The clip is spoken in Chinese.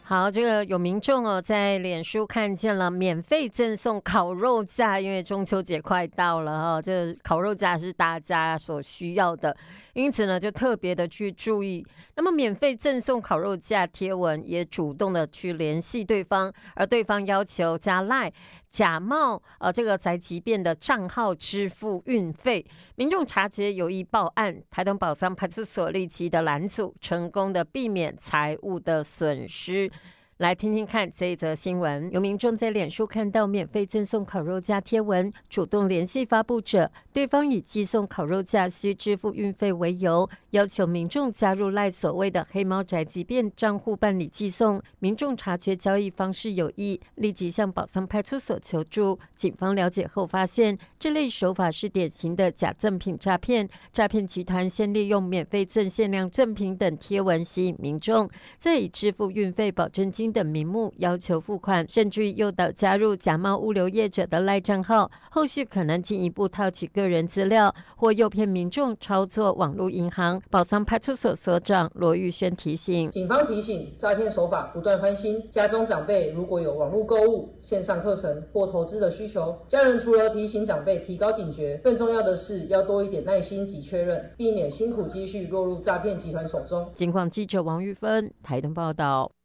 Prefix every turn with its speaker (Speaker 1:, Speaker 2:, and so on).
Speaker 1: 好，这个有民众在脸书看见了免费赠送烤肉架，因为中秋节快到了这烤肉架是大家所需要的，因此呢就特别的去注意。那么免费赠送烤肉架贴文也主动的去联系对方，而对方要求加 LINE 假冒这个宅急便的账号支付运费，民众察觉有意报案，台东宝山派出所立即的拦阻，成功的避免财物的损失。来听听看这一则新闻，有民众在脸书看到免费赠送烤肉架贴文，主动联系发布者，对方以寄送烤肉架需支付运费为由，要求民众加入赖所谓的黑猫宅急便账户办理寄送。民众察觉交易方式有异，立即向宝山派出所求助。警方了解后发现，这类手法是典型的假赠品诈骗。诈骗集团先利用免费赠限量赠品等贴文吸引民众，再以支付运费、保证金等名目要求付款，甚至诱导加入假冒物流业者的赖账号，后续可能进一步套取个人资料，或诱骗民众操作网络银行。宝山派出所所长罗玉轩提醒，
Speaker 2: 警方提醒，诈骗手法不断翻新，家中长辈如果有网络购物、线上课程或投资的需求，家人除了提醒长辈提高警觉，更重要的是要多一点耐心及确认，避免辛苦积蓄落入诈骗集团手中。
Speaker 1: 警广记者王玉芬台东报道。